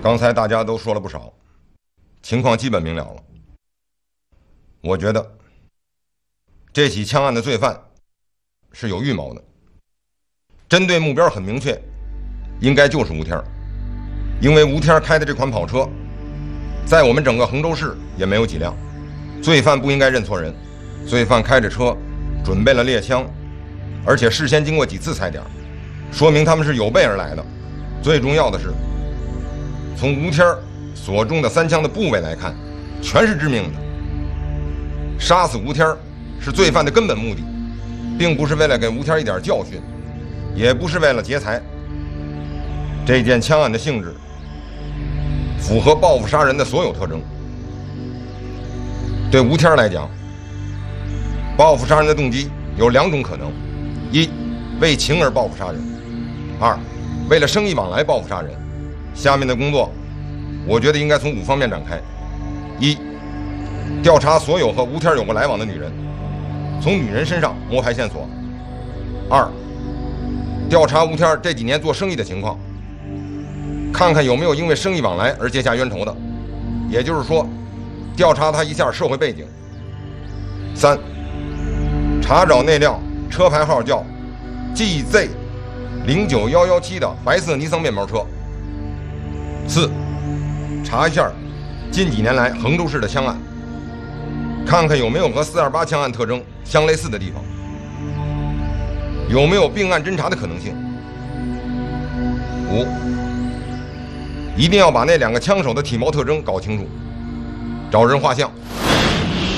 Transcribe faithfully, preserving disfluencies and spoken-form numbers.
刚才大家都说了不少，情况基本明了了。我觉得这起枪案的罪犯是有预谋的，针对目标很明确，应该就是吴天。因为吴天开的这款跑车在我们整个衡州市也没有几辆，罪犯不应该认错人。罪犯开着车准备了猎枪，而且事先经过几次踩点，说明他们是有备而来的。最重要的是，从吴天所中的三枪的部位来看，全是致命的。杀死吴天是罪犯的根本目的，并不是为了给吴天一点教训，也不是为了劫财。这件枪案的性质符合报复杀人的所有特征。对吴天来讲，报复杀人的动机有两种可能：一，为情而报复杀人；二，为了生意往来报复杀人。下面的工作我觉得应该从五方面展开：一，调查所有和吴天有过来往的女人，从女人身上摸排线索；二，调查吴天这几年做生意的情况，看看有没有因为生意往来而结下冤仇的，也就是说调查他一下社会背景。三，查找那辆车牌号叫 G Z 零九一一七的白色尼桑面包车。四，查一下近几年来衡州市的枪案，看看有没有和四二八枪案特征相类似的地方，有没有并案侦查的可能性。五，一定要把那两个枪手的体貌特征搞清楚，找人画像。